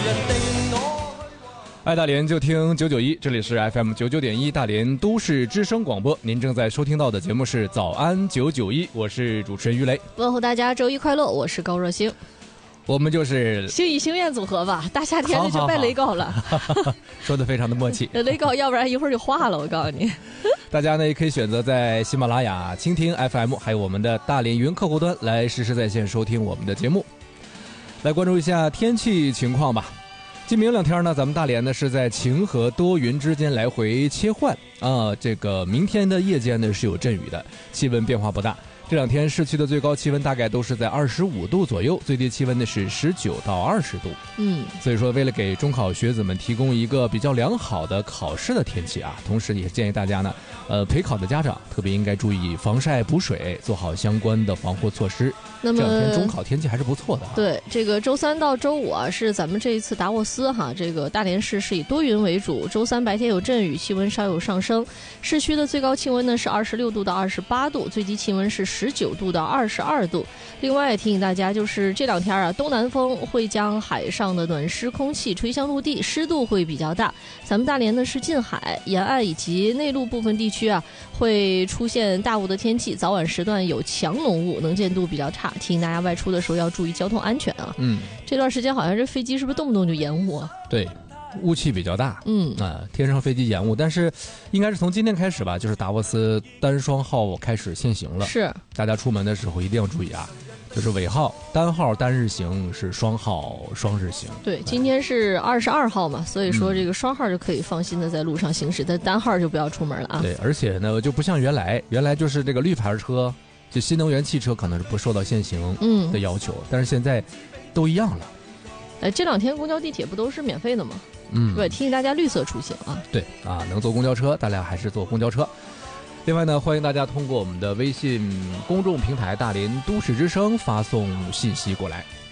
爱大连就听991，这里是 FM 99.1大连都市之声广播。您正在收听到的节目是早安991，我是主持人于雷。 问候大家周一快乐，我是高若星。 我们就是星语星愿组合吧，大夏天的就拜雷高了。 说的非常的默契。 雷高，要不然一会儿就化了，我告诉你。 大家呢也可以选择在喜马拉雅、蜻蜓 FM 还有我们的大连云客户端来实时在线收听我们的节目。来关注一下天气情况吧。今明两天呢，咱们大连呢是在晴和多云之间来回切换啊。这个明天的夜间呢是有阵雨的，气温变化不大。这两天市区的最高气温大概都是在25度左右，最低气温呢是19到20度。所以说为了给中考学子们提供一个比较良好的考试的天气啊，同时也建议大家呢，陪考的家长特别应该注意防晒补水，做好相关的防护措施。 那么这两天中考天气还是不错的。 对，这个周三到周五啊，是咱们这一次达沃斯哈，这个大连市是以多云为主，周三白天有阵雨，气温稍有上升。市区的最高气温呢是26度到28度，最低气温是19度到22度。另外也提醒大家，就是这两天啊，东南风会将海上的暖湿空气吹向陆地，湿度会比较大。咱们大连呢是近海，沿岸以及内陆部分地区啊，会出现大雾的天气，早晚时段有强浓雾，能见度比较差，提醒大家外出的时候要注意交通安全啊。这段时间好像是飞机是不是动不动就延误啊？ 对。雾气比较大，天上飞机延误，但是应该是从今天开始吧，就是达沃斯单双号开始限行了。 是， 大家出门的时候一定要注意啊，就是尾号单号单日行，是双号双日行。 对，今天是22号嘛，所以说这个双号就可以放心的在路上行驶，但单号就不要出门了啊。 对，而且呢就不像原来就是这个绿牌车，就新能源汽车可能是不受到限行的要求，但是现在都一样了。 这两天公交地铁不都是免费的吗？对，提醒大家绿色出行啊。 对啊，能坐公交车，大家还是坐公交车。另外呢，欢迎大家通过我们的微信公众平台大连都市之声发送信息过来。